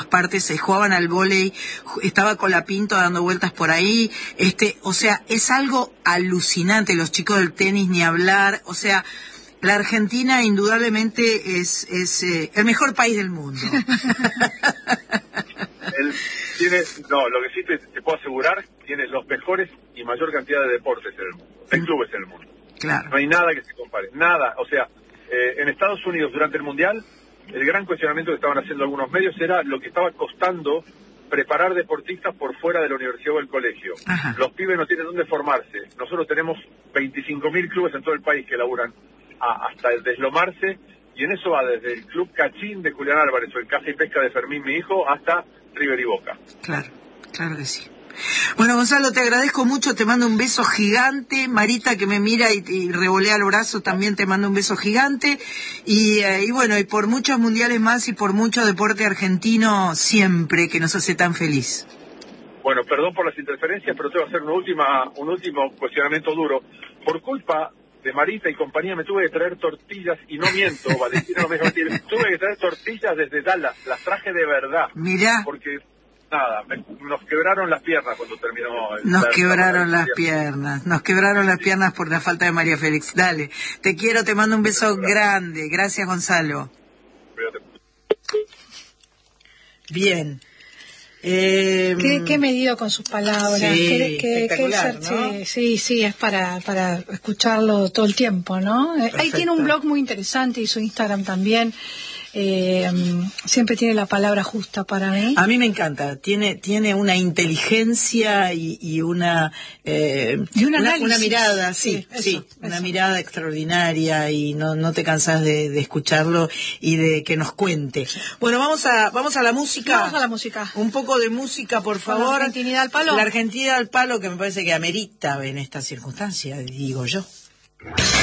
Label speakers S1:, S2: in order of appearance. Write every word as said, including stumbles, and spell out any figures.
S1: partes, se jugaban al vóley, estaba Colapinto dando vueltas por ahí, este, o sea, es algo alucinante, los chicos del tenis ni hablar, o sea, la Argentina indudablemente es, es eh, el mejor país del mundo.
S2: Él tiene, no, lo que sí te, te puedo asegurar, tiene los mejores y mayor cantidad de deportes en el mundo, de clubes en el mundo.
S1: Claro.
S2: No hay nada que se compare, nada, o sea, eh, en Estados Unidos durante el Mundial, el gran cuestionamiento que estaban haciendo algunos medios era lo que estaba costando preparar deportistas por fuera de la universidad o el colegio.
S1: Ajá.
S2: Los pibes no tienen dónde formarse. Nosotros tenemos veinticinco mil clubes en todo el país que laburan a, hasta el deslomarse, y en eso va desde el Club Cachín de Julián Álvarez o el Caza y Pesca de Fermín, mi hijo, hasta River y Boca.
S1: Claro, claro que sí. Bueno, Gonzalo, te agradezco mucho, te mando un beso gigante. Marita, que me mira y, y revolea el brazo, también te mando un beso gigante. Y, eh, y bueno, y por muchos mundiales más y por mucho deporte argentino siempre, que nos hace tan feliz.
S2: Bueno, perdón por las interferencias, pero te voy a hacer una última, un último cuestionamiento duro. Por culpa de Marita y compañía me tuve que traer tortillas, y no miento, Valentina no me deja mentir, tuve que traer tortillas desde Dallas, las traje de verdad.
S1: Mirá.
S2: Porque... Nada, me, nos quebraron las piernas cuando terminó. El,
S1: nos
S2: la,
S1: quebraron
S2: la
S1: las piernas, nos quebraron las piernas por la falta de María Félix. Dale, te quiero, te mando un beso grande. Gracias, Gonzalo. Bien. Eh,
S3: qué, qué medido con sus palabras.
S1: Sí,
S3: qué, qué,
S1: espectacular,
S3: qué,
S1: ¿no?
S3: sí, sí, sí, es para, para escucharlo todo el tiempo, ¿no? Perfecto. Ahí tiene un blog muy interesante y su Instagram también. Eh, siempre tiene la palabra justa para mí.
S1: A mí me encanta, tiene tiene una inteligencia y, y una eh,
S3: y un
S1: una, una mirada, sí,
S3: sí, eso,
S1: sí una
S3: eso.
S1: mirada extraordinaria, y no no te cansas de, de escucharlo y de que nos cuente. Bueno, vamos a vamos a la música.
S3: Vamos a la música.
S1: Un poco de música, por favor.
S3: La Argentinidad al palo.
S1: La Argentinidad al palo, que me parece que amerita en esta circunstancia, digo yo.